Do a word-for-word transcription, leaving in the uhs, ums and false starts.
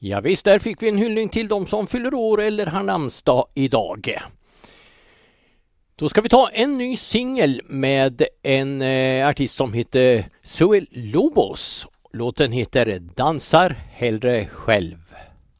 Ja visst, där fick vi en hyllning till de som fyller år eller har namnsdag idag. Då ska vi ta en ny singel med en eh, artist som heter Zoe Lobos. Låten heter Dansar hellre själv.